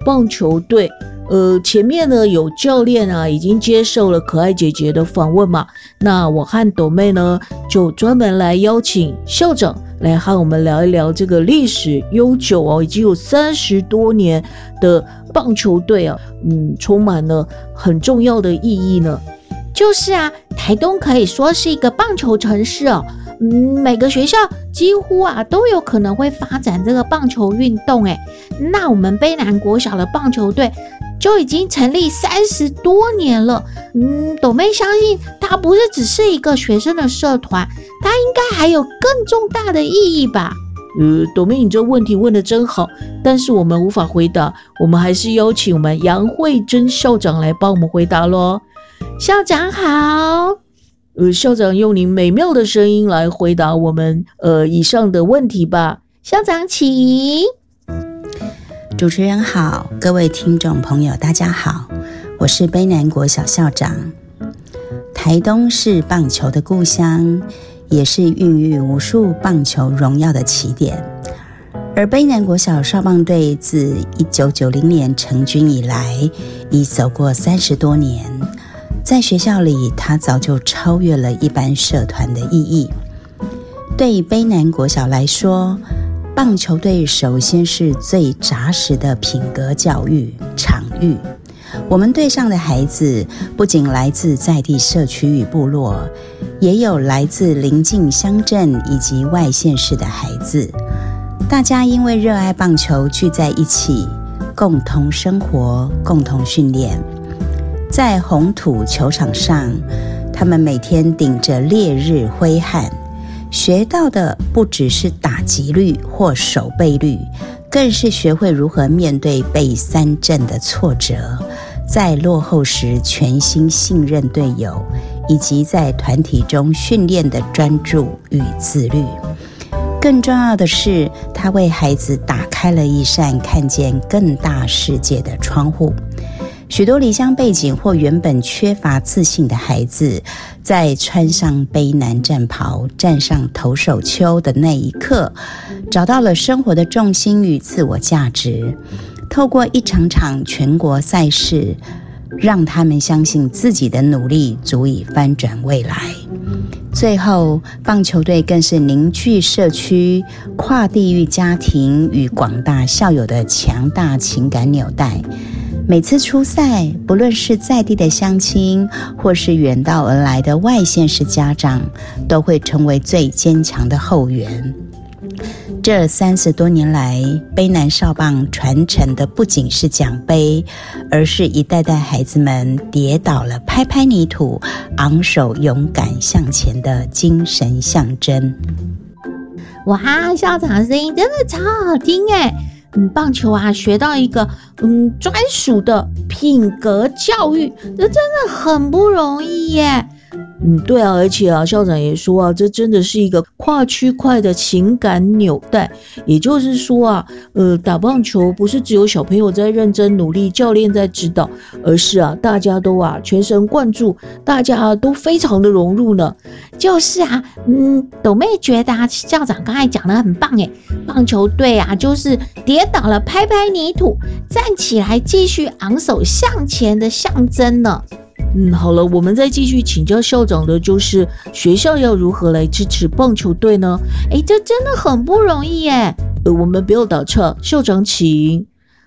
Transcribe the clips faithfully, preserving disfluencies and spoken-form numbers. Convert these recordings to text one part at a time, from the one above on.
棒球队。呃，前面呢有教练啊，已经接受了可爱姐姐的访问嘛。那我和斗妹呢，就专门来邀请校长来和我们聊一聊这个历史悠久哦，已经有三十多年的棒球队啊，嗯，充满了很重要的意义呢。 就是啊，台东可以说是一个棒球城市哦。嗯，每个学校几乎啊都有可能会发展这个棒球运动诶。那我们卑南国小的棒球队就已经成立三十多年了。嗯，斗妹相信它不是只是一个学生的社团，它应该还有更重大的意义吧。 呃，斗妹，你这问题问得真好，但是我们无法回答，我们还是邀请我们杨慧珍校长来帮我们回答咯。 校长好。 呃，校长用您美妙的声音来回答我们呃以上的问题吧。 校长请。 主持人好，各位听众朋友大家好，我是卑南国小校长。台东是棒球的故乡，也是孕育无数棒球荣耀的起点。而卑南国小少棒队自一九九零年成军以来，已走过三十多年。在学校里，它早就超越了一般社团的意义。对卑南国小来说，棒球队首先是最扎实的品格教育场域。我们队上的孩子不仅来自在地社区与部落，也有来自邻近乡镇以及外县市的孩子。大家因为热爱棒球聚在一起，共同生活，共同训练。在红土球场上，他们每天顶着烈日挥汗，学到的不只是打击率或守备率，更是学会如何面对被三振的挫折，在落后时全心信任队友，以及在团体中训练的专注与自律。更重要的是，他为孩子打开了一扇看见更大世界的窗户。许多离乡背景或原本缺乏自信的孩子，在穿上卑南战袍，站上投手丘的那一刻，找到了生活的重心与自我价值。透过一场场全国赛事，让他们相信自己的努力足以翻转未来。最后，棒球队更是凝聚社区、跨地域家庭与广大校友的强大情感纽带。每次出赛，不论是在地的乡亲，或是远道而来的外县市家长，都会成为最坚强的后援。这三十多年来，卑南少棒传承的不仅是奖杯，而是一代代孩子们跌倒了拍拍泥土，昂首勇敢向前的精神象征。 哇，校长的声音真的超好听耶！嗯，棒球啊，学到一个嗯专属的品格教育，这真的很不容易耶。 嗯，对啊，而且啊，校长也说啊，这真的是一个跨区块的情感纽带。也就是说啊，呃，打棒球不是只有小朋友在认真努力，教练在指导，而是啊，大家都啊全神贯注，大家、啊、都非常的融入呢。 就是啊，嗯，斗妹觉得啊，校长刚才讲得很棒耶，棒球队啊，就是跌倒了拍拍泥土，站起来继续昂首向前的象征呢。 嗯，好了，我们再继续请教校长的就是学校要如何来支持棒球队呢？ 诶，这真的很不容易耶。 呃，我们不要打岔，校长请。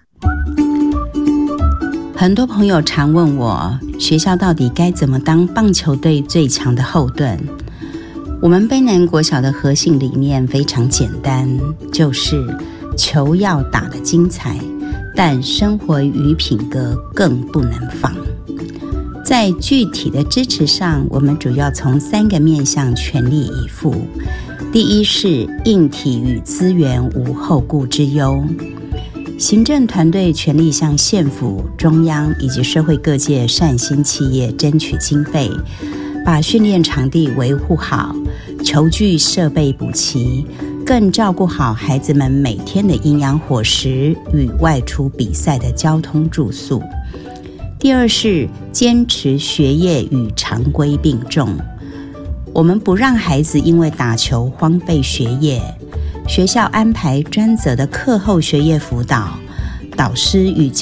很多朋友常问我，学校到底该怎么当棒球队最强的后盾？我们卑南国小的核心理念非常简单，就是球要打得精彩，但生活与品格更不能放。在具体的支持上，我们主要从三个面向全力以赴。第一是硬体与资源无后顾之忧，行政团队全力向县府、中央以及社会各界善心企业争取经费，把训练场地维护好，球具设备补齐，更照顾好孩子们每天的营养伙食与外出比赛的交通住宿。第二是坚持学业与常规并重，我们不让孩子因为打球荒废学业，学校安排专责的课后学业辅导，导师与